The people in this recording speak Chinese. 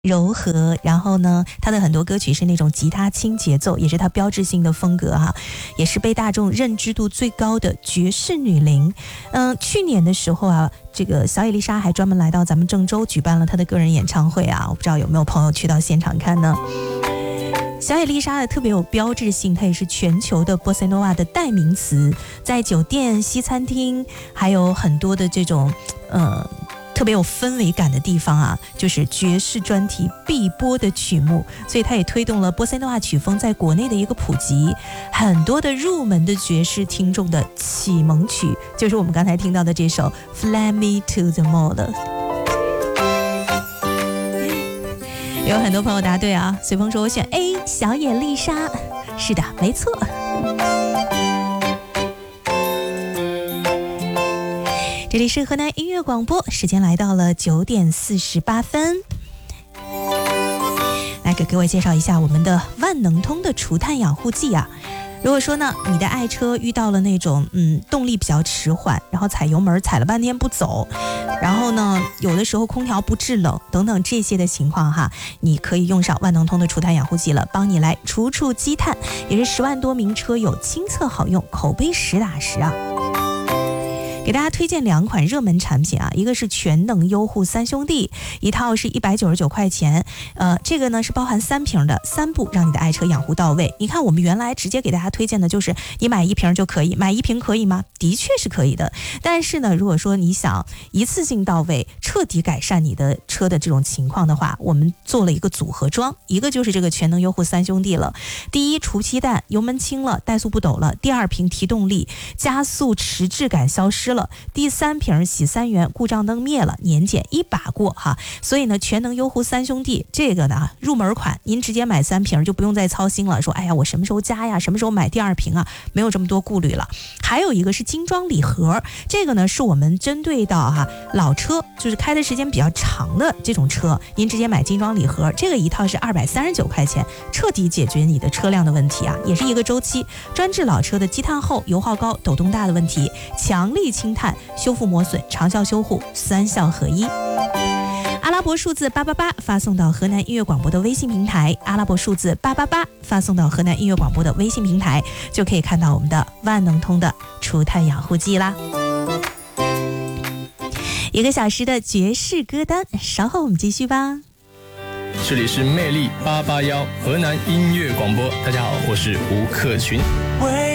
柔和，然后呢，他的很多歌曲是那种吉他轻节奏，也是他标志性的风格哈，也是被大众认知度最高的爵士女伶。去年的时候啊，这个小野丽莎还专门来到咱们郑州举办了她的个人演唱会啊，我不知道有没有朋友去到现场看呢？小野丽莎的特别有标志性，它也是全球的波塞诺瓦的代名词，在酒店、西餐厅，还有很多的这种特别有氛围感的地方啊，就是爵士专题必播的曲目，所以它也推动了波塞诺瓦曲风在国内的一个普及。很多的入门的爵士听众的启蒙曲，就是我们刚才听到的这首《Fly Me to the Moon》了。有很多朋友答对啊，随风说我选 A， 小野丽莎。是的，没错。这里是河南音乐广播，时间来到了9点48分。来给各位介绍一下我们的万能通的除碳养护剂啊。如果说呢，你的爱车遇到了那种动力比较迟缓，然后踩油门踩了半天不走，然后呢，有的时候空调不制冷等等这些的情况哈，你可以用上万能通的除碳养护剂了，帮你来除积碳，也是10万多名车友亲测好用，口碑实打实啊。给大家推荐2款热门产品啊，一个是全能优护3兄弟，一套是199块钱，这个呢是包含3瓶的，3步让你的爱车养护到位。你看我们原来直接给大家推荐的就是你买1瓶就可以，买1瓶可以吗？的确是可以的，但是呢，如果说你想一次性到位，彻底改善你的车的这种情况的话，我们做了一个组合装，一个就是这个全能优护3兄弟了。第一，除漆弹，油门轻了，怠速不抖了；第2瓶提动力，加速迟滞感消失了；第3瓶洗3元，故障灯灭了，年检一把过哈。所以呢，全能优护3兄弟这个呢入门款，您直接买3瓶就不用再操心了，说哎呀我什么时候加呀，什么时候买第2瓶啊，没有这么多顾虑了。还有一个是精装礼盒，这个呢是我们针对到老车，就是开的时间比较长的这种车，您直接买精装礼盒，这个一套是239块钱，彻底解决你的车辆的问题啊，也是一个周期，专治老车的积碳厚、油耗高、抖动大的问题，强力清碳、修复磨损、长效修护，3效合一。阿拉伯数字888发送到河南音乐广播的微信平台，阿拉伯数字888发送到河南音乐广播的微信平台，就可以看到我们的万能通的除碳养护剂啦。1个小时的爵士歌单，稍后我们继续吧。 这里是魅力881河南音乐广播，大家好，我是吴克群。